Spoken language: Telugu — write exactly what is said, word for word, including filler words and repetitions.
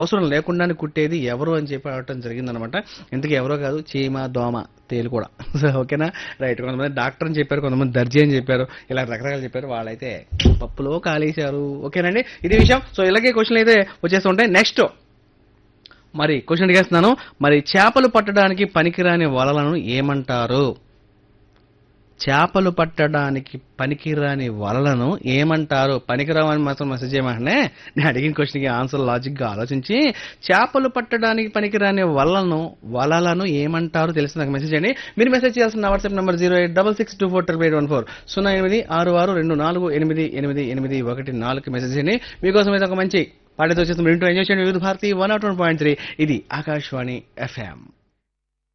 అవసరం లేకుండానే కుట్టేది ఎవరు అని చెప్పి అడగటం జరిగిందనమాట. ఇంతకీ ఎవరో కాదు, చీమ దోమ తేలు కూడా. సో ఓకేనా, రైట్. కొంతమంది డాక్టర్ అని చెప్పారు, కొంతమంది దర్జీ అని చెప్పారు, ఇలా రకరకాలు చెప్పారు. వాళ్ళైతే పప్పులో కాలేశారు. ఓకేనండి, ఇది విషయం. సో ఇలాగే క్వశ్చన్లు అయితే వచ్చేస్తుంటాయి. నెక్స్ట్ మరి క్వశ్చన్ అడిగేస్తున్నాను. మరి చేపలు పట్టడానికి పనికిరాని వలలను ఏమంటారు? చేపలు పట్టడానికి పనికిరాని వలలను ఏమంటారు? పనికిరావని మాత్రం మెసేజ్ చేయమంటే నేను అడిగిన క్వశ్చన్కి ఆన్సర్ లాజిక్ గా ఆలోచించి చేపలు పట్టడానికి పనికిరాని వలలను వలలను ఏమంటారు తెలిసి నాకు మెసేజ్ చేయండి. మీరు మెసేజ్ చేయాల్సిన WhatsApp number zero eight double six two four triple eight one four సున్నా ఎనిమిది ఆరు ఆరు రెండు నాలుగు ఎనిమిది ఎనిమిది ఎనిమిది ఒకటి నాలుగు మెసేజ్ చేయండి. మీకోసం అయితే ఒక మంచి పాటతో వచ్చేసి మీరు ఇంటూ ఎంజాయ్ చేయండి. వివిధ Bharati one not one point three ఇది ఆకాశవాణి ఎఫ్ఎం.